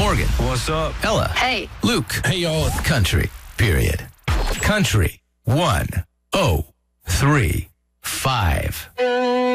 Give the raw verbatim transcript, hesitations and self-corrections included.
Morgan. What's up? Ella. Hey. Luke. Hey, y'all. Country. Period. Country. One. Oh. Three. Five.